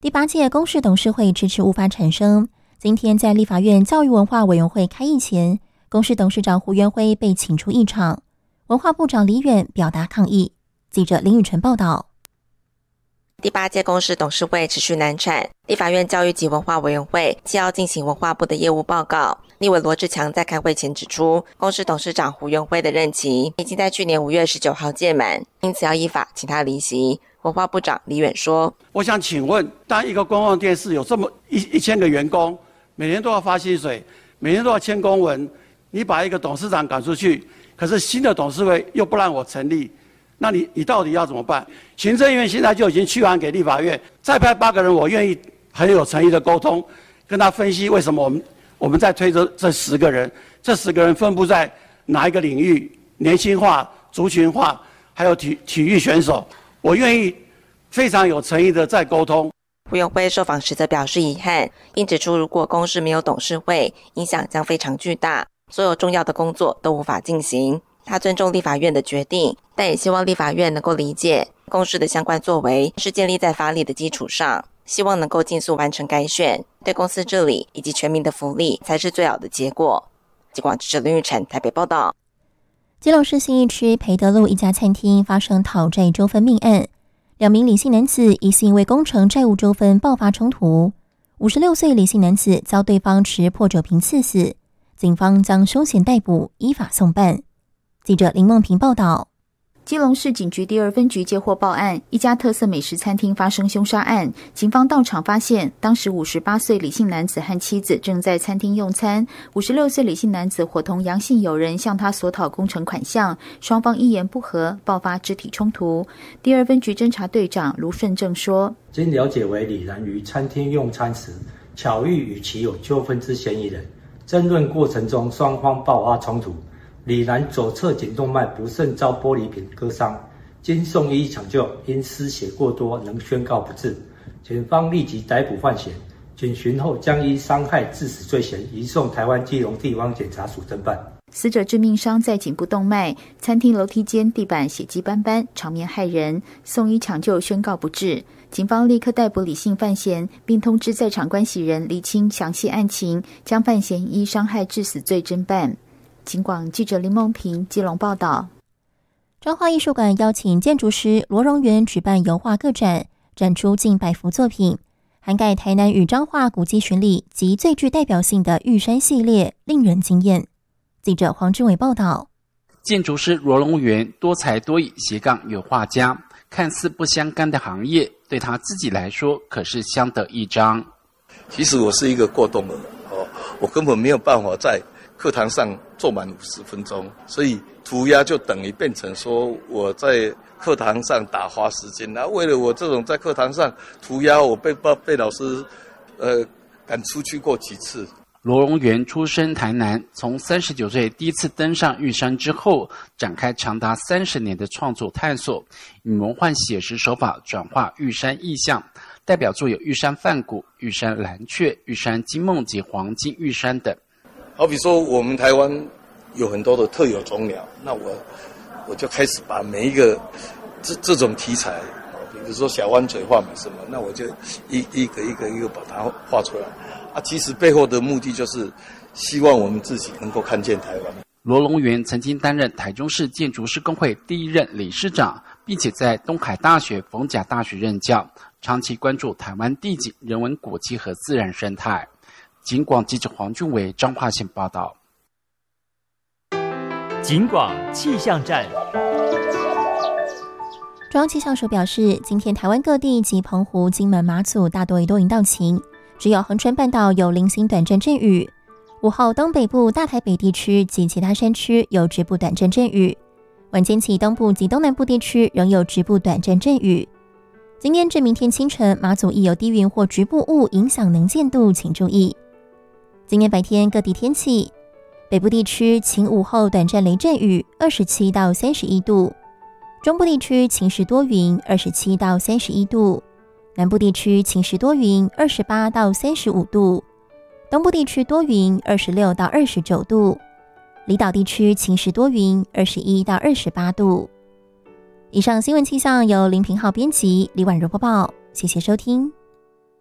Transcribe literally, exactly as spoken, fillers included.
第八届公视董事会迟迟无法产生。今天在立法院教育文化委员会开议前，公视董事长胡元辉被请出议场，文化部长李远表达抗议。记者林宇晨报道。 第八届公视董事会持续难产，立法院教育及文化委员会既要进行文化部的业务报告，立委罗志强在开会前指出，公视董事长胡元辉的任期已经在去年五月十九号届满，因此要依法请他离席。文化部长李远说：“ 我想请问，当一个公共电视有这么一一千个员工，每年都要发薪水，每年都要签公文，你把一个董事长赶出去，可是新的董事会又不让我成立，那你你到底要怎么办？行政院现在就已经去函给立法院，再派八个人，我愿意很有诚意的沟通，跟他分析为什么我们我们在推这这十个人，这十个人分布在哪一个领域，年轻化、族群化，还有体体育选手。”我愿意非常有诚意的再沟通。 胡元辉受访时则表示遗憾，并指出如果公视没有董事会，影响将非常巨大，所有重要的工作都无法进行。他尊重立法院的决定，但也希望立法院能够理解公视的相关作为是建立在法理的基础上，希望能够尽速完成改选，对公司治理以及全民的福利才是最好的结果。疾广记者林玉宸台北报道。 基隆市信义区培德路一家餐厅发生讨债纠纷命案，两名李姓男子疑似因为工程债务纠纷爆发冲突，五十六岁李姓男子遭对方持破酒瓶刺死，警方将凶嫌逮捕，依法送办。记者林梦平报道。 基隆市警局第二分局接获报案，一家特色美食餐厅发生凶杀案。警方到场发现，当时五十八岁李姓男子和妻子正在餐厅用餐，五十六岁李姓男子伙同杨姓友人向他索讨工程款项，双方一言不合，爆发肢体冲突。第二分局侦查队长卢顺正说：“ 经了解为李然于餐厅用餐时，巧遇与其有纠纷之嫌疑人，争论过程中双方爆发冲突。李然左侧颈动脉不慎遭玻璃瓶割伤，经送医抢救，因失血过多，能宣告不治。警方立即逮捕犯嫌，警询后将依伤害致死罪嫌移送台湾基隆地方检察署侦办。” 死者致命伤在颈部动脉，餐厅楼梯间地板血迹斑斑，场面骇人，送医抢救宣告不治。警方立刻逮捕李姓犯嫌，并通知在场关系人厘清详细案情，将犯嫌依伤害致死罪侦办。警广记者林梦平基隆报道。 彰化艺术馆邀请建筑师罗荣元举办油画个展，展出近百幅作品，涵盖台南与彰化古迹巡礼及最具代表性的玉山系列，令人惊艳。记者黄志伟报道。 建筑师罗荣元多才多艺斜杠油画家，看似不相干的行业，对他自己来说可是相得益彰。 其实我是一个过动的人哦，我根本没有办法在课堂上坐满五十分钟，所以涂鸦就等于变成说我在课堂上打发时间。那为了我这种在课堂上涂鸦，我被被老师呃赶出去过几次。 罗荣元出身台南，从三十九岁第一次登上玉山之后，展开长达三十年的创作探索，以魔幻写实手法转化玉山意象。代表作有玉山梵谷、玉山蓝雀、玉山金梦及黄金玉山等。 好比说我们台湾有很多的特有种鸟，那我我就开始把每一个这这种题材，比如说小湾嘴画眉什么，那我就一一个一个一个把它画出来啊。其实背后的目的就是希望我们自己能够看见台湾。 罗荣元曾经担任台中市建筑师公会第一任理事长，并且在东海大学、逢甲大学任教，长期关注台湾地景、人文古迹和自然生态。警广记者黄俊伟彰化县报道。 警广气象站。 中央气象署表示，今天台湾各地及澎湖、金门、马祖大多以多云到晴，只有恒春半岛有零星短暂阵雨。午后东北部、大台北地区及其他山区有局部短暂阵雨，晚间起东部及东南部地区仍有局部短暂阵雨。今天至明天清晨，马祖亦有低云或局部雾影响能见度，请注意。今天白天各地天气，北部地区晴午后短暂雷阵雨，二十七到三十一度；中部地区晴时多云，二十七到三十一度；南部地区晴时多云，二十八到三十五度；东部地区多云，二十六到二十九度；离岛地区晴时多云，二十一到二十八度。以上新闻气象由林平浩编辑，李婉如播报，谢谢收听。